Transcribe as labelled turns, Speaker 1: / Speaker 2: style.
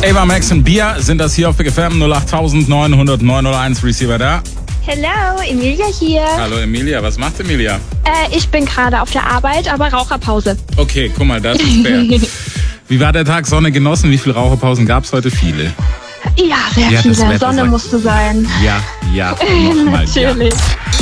Speaker 1: Ava Max und Bia sind das hier auf Big FM 08900 901 Receiver da.
Speaker 2: Hello, Emilia hier.
Speaker 1: Hallo Emilia, was macht Emilia?
Speaker 2: Ich bin gerade auf der Arbeit, aber Raucherpause.
Speaker 1: Okay, guck mal, das ist fair. Wie war der Tag? Sonne genossen? Wie viele Raucherpausen gab es heute? Viele.
Speaker 2: Ja, sehr viele. Sonne musste sein.
Speaker 1: Ja, nochmal.
Speaker 2: Natürlich.
Speaker 1: Ja.